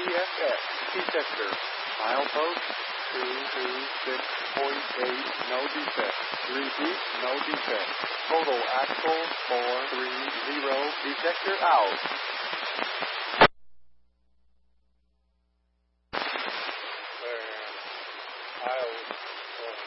PSS detector. Milepost 226.8, no defect. Repeat, no defect. Total axle 430, detector out.